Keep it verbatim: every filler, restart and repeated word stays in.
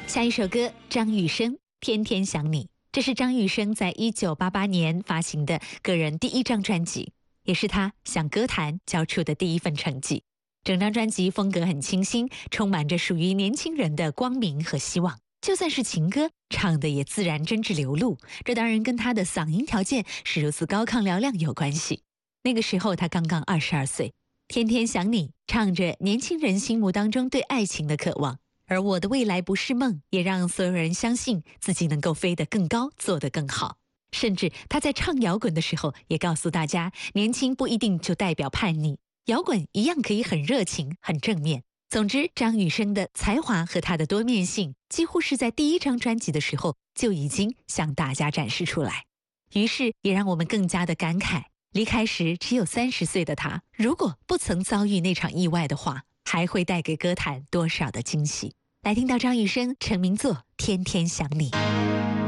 下一首歌，张雨生《天天想你》，这是张雨生在一九八八年发行的个人第一张专辑，也是他向歌坛交出的第一份成绩。整张专辑风格很清新，充满着属于年轻人的光明和希望。就算是情歌，唱的也自然真挚流露，这当然跟他的嗓音条件是如此高亢嘹亮有关系。那个时候他刚刚二十二岁，天天想你，唱着年轻人心目当中对爱情的渴望。而我的未来不是梦，也让所有人相信自己能够飞得更高，做得更好。甚至他在唱摇滚的时候，也告诉大家，年轻不一定就代表叛逆，摇滚一样可以很热情、很正面。总之，张雨生的才华和他的多面性，几乎是在第一张专辑的时候就已经向大家展示出来。于是，也让我们更加的感慨，离开时只有三十岁的他，如果不曾遭遇那场意外的话，还会带给歌坛多少的惊喜。来听到张雨生成名作《天天想你》。